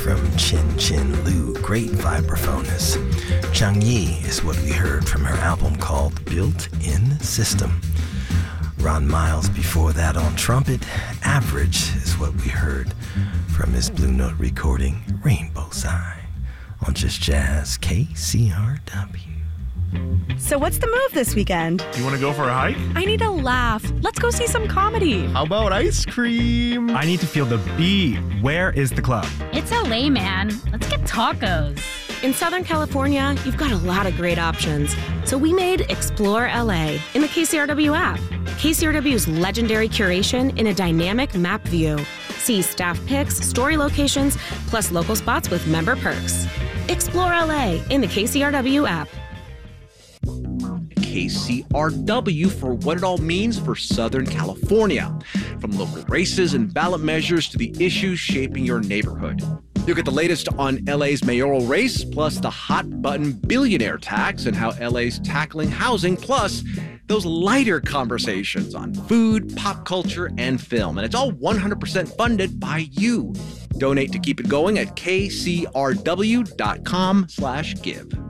from Chin Chin Lu, great vibraphonist. Zhang Yi is what we heard from her album called Built-In System. Ron Miles before that on trumpet. Average is what we heard from his Blue Note recording, Rainbow Sign, on Just Jazz KCRW. So what's the move this weekend? You want to go for a hike? I need a laugh. Let's go see some comedy. How about ice cream? I need to feel the beat. Where is the club? It's LA, man. Let's get tacos. In Southern California, you've got a lot of great options. So we made Explore LA in the KCRW app. KCRW's legendary curation in a dynamic map view. See staff picks, story locations, plus local spots with member perks. Explore LA in the KCRW app. KCRW for what it all means for Southern California. From local races and ballot measures to the issues shaping your neighborhood. You'll get the latest on LA's mayoral race, plus the hot button billionaire tax and how LA's tackling housing, plus those lighter conversations on food, pop culture, and film. And it's all 100% funded by you. Donate to keep it going at kcrw.com/give.